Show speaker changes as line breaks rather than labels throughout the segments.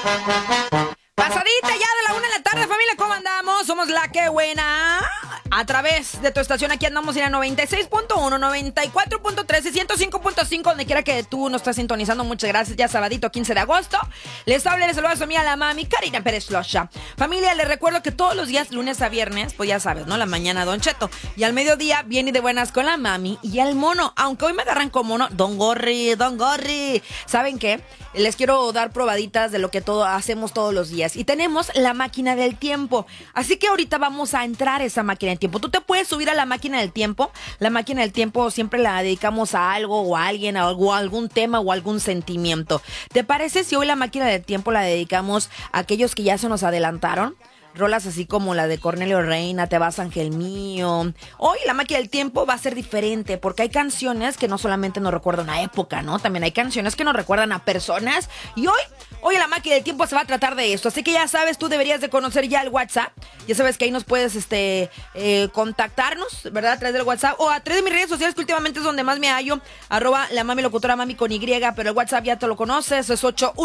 Pasadita ya de la 1 de la tarde, familia, ¿cómo andamos? Somos La Que Buena. A través de tu estación, aquí andamos en la 96.1, 94.3 y 105.5, donde quiera que tú nos estás sintonizando. Muchas gracias, ya sabadito 15 de agosto. Les habla y les saluda a su amiga la mami, Karina Pérez Flosha. Familia, les recuerdo que todos los días, lunes a viernes, pues ya sabes, ¿no? La mañana Don Cheto. Y al mediodía, viene de buenas con la mami y el mono. Aunque hoy me agarran como mono, Don Gorri. ¿Saben qué? Les quiero dar probaditas de lo que hacemos todos los días. Y tenemos la máquina del tiempo. Así que ahorita vamos a entrar a esa máquina del tiempo. Tú te puedes subir a la máquina del tiempo. La máquina del tiempo siempre la dedicamos a algo o a alguien, a algún tema o algún sentimiento. ¿Te parece si hoy la máquina del tiempo la dedicamos a aquellos que ya se nos adelantaron? Rolas así como la de Cornelio Reina, Te vas ángel mío. Hoy la máquina del tiempo va a ser diferente porque hay canciones que no solamente nos recuerdan a época, ¿no? También hay canciones que nos recuerdan a personas. Y hoy la máquina del tiempo se va a tratar de esto. Así que ya sabes, tú deberías de conocer ya el WhatsApp. Ya sabes que ahí nos puedes contactarnos, ¿verdad? A través del WhatsApp o a través de mis redes sociales, que últimamente es donde más me hallo. @la mami locutora, mami con Y. Pero el WhatsApp ya te lo conoces. Es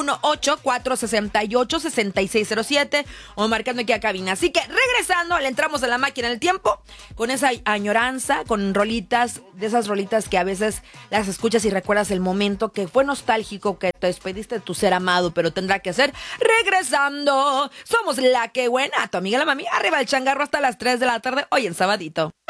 818-468-6607 o marcando aquí a cabina. Así que regresando, le entramos a la máquina del tiempo con esa añoranza, con rolitas, de esas rolitas que a veces las escuchas y recuerdas el momento que fue nostálgico, que te despediste de tu ser amado, pero tendrá que ser regresando. Somos La Que Buena, tu amiga la mami, arriba el changarro hasta las 3 de la tarde, hoy en sabadito.